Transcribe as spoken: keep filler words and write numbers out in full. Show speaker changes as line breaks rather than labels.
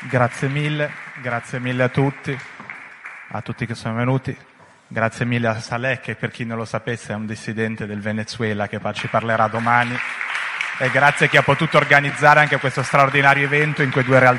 Grazie mille, grazie mille a tutti, a tutti che sono venuti. Grazie mille a Saleh, che per chi non lo sapesse è un dissidente del Venezuela che ci parlerà domani. E grazie a chi ha potuto organizzare anche questo straordinario evento in quei due realtà.